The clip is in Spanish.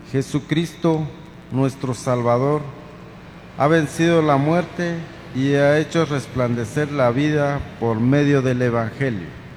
Jesucristo, nuestro Salvador, ha vencido la muerte y ha hecho resplandecer la vida por medio del Evangelio.